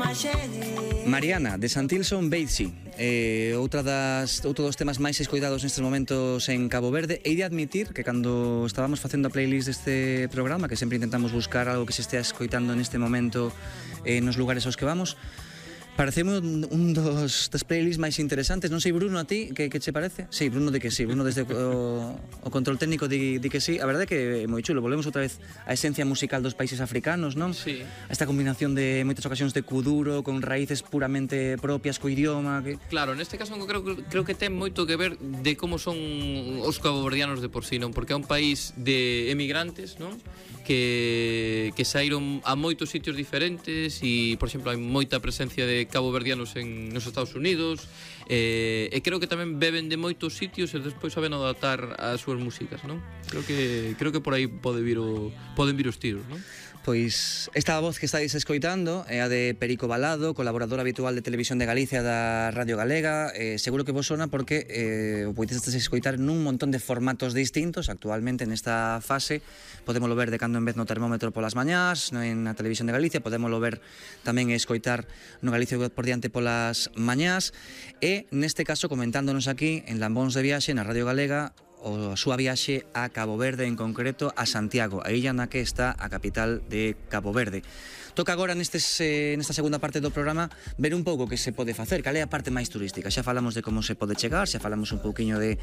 Mariana, de Santilson Beitsi, outro dos temas máis escoitados nestes momentos en Cabo Verde. Hei de admitir que cando estábamos facendo a playlist deste programa, que sempre intentamos buscar algo que se estea escoitando neste momento nos lugares aos que vamos, pareceme un das playlists máis interesantes. Non sei, Bruno, a ti, que che parece? Sí, Bruno di que sí, Bruno desde o control técnico di que sí. A verdade é que é moi chulo, volvemos outra vez á esencia musical dos países africanos, non? Sí. Esta combinación de moitas ocasións de kuduro, con raíces puramente propias co idioma que... Claro, neste caso creo que ten moito que ver de como son os caboverdianos de por sí, non? Porque é un país de emigrantes, non? Que saíron a moitos sitios diferentes e, por exemplo, hai moita presencia de caboverdianos nos Estados Unidos e creo que tamén beben de moitos sitios e despois saben adaptar as súas músicas, non? Creo que por aí poden vir os tiros, non? Pois esta voz que estáis escoitando é a de Perico Balado, colaborador habitual de Televisión de Galicia da Radio Galega. Seguro que vos sona porque o podedes escoitar nun montón de formatos distintos. Actualmente nesta fase podémolo ver de cando en vez no termómetro polas mañás, na Televisión de Galicia, podémolo ver tamén e escoitar no Galicia por diante polas mañás, e neste caso comentándonos aquí en Lambóns de Viaxe na Radio Galega a súa viaxe a Cabo Verde, en concreto a Santiago, a illa na que está a capital de Cabo Verde. Toca agora nesta segunda parte do programa ver un pouco que se pode facer, cal é a parte máis turística. Xa falamos de como se pode chegar, xa falamos un pouquiño de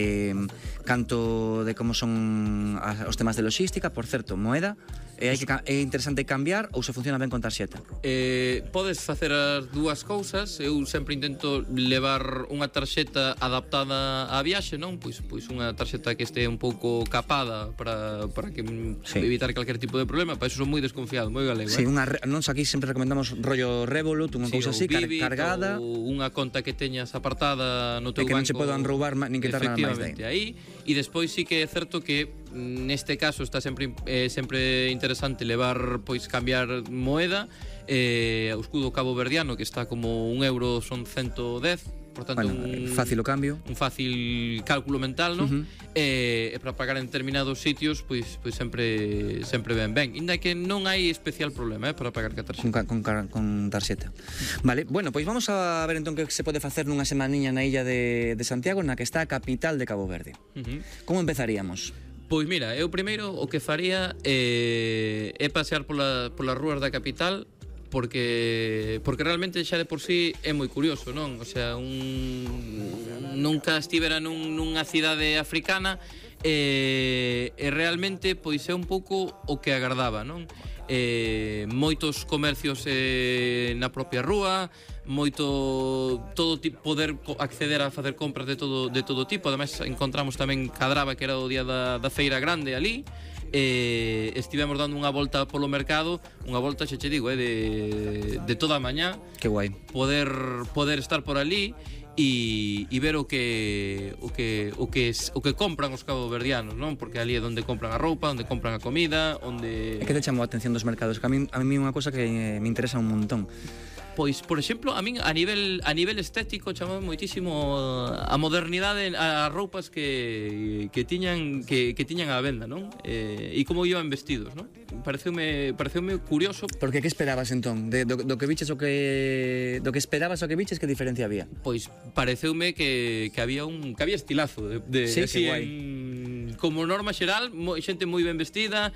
canto de como son os temas de logística. Por certo, moeda, é interesante cambiar ou se funciona ben con tarxeta? Podes facer as dúas cousas. Eu sempre intento levar unha tarxeta adaptada á viaxe, non? Pois unha tarxeta que este un pouco capada para que evitar calquer tipo de problema. Para iso son moi desconfiado, moi galego. Sí, nós aquí sempre recomendamos rollo Revolut, unha cousa así, cargada, ou unha conta que teñas apartada no teu banco, que non se podan roubar nin quitar nada máis de aí. E despois sí que é certo que neste caso está sempre interesante levar, pois cambiar moeda. O escudo caboverdiano, que está como un euro, son 110. Portanto, fácil o cambio, un fácil cálculo mental, non? E para pagar en determinados sitios, pois sempre ben. Inda que non hai especial problema para pagar ca tarxeta. Con tarxeta. Vale, bueno, pois vamos a ver entón que se pode facer nunha semaniña na illa de Santiago, na que está a capital de Cabo Verde. Como empezaríamos? Pois mira, eu primeiro o que faría é pasear polas rúas da capital, porque realmente xa de por sí é moi curioso, non? O sea, nunca estivera nunha cidade africana e realmente pois é un pouco o que agardaba, non? Moitos comercios na propia rúa, todo tipo, poder acceder a facer compras de todo tipo. Ademais encontramos tamén Cadraba, que era o día da feira grande ali. Estivemos dando unha volta polo mercado, unha volta, xa che digo, de toda a mañá. Que guai. Poder estar por ali e ver o que compran os caboverdianos, non? Porque ali é onde compran a roupa, onde compran a comida, onde... É que te chamou a atención dos mercados? Que a mí é unha cosa que me interesa un montón. Pois, por exemplo, a min a nivel estético chamou moitísimo a modernidade, as roupas que tiñan á venda, non? E como iban vestidos, non? Pareceume curioso. Porque que esperabas entón? Do que viches do que esperabas o que viches, que diferencia había? Pois pareceume que había estilazo sí, así, guai. Como norma xeral, xente moi ben vestida,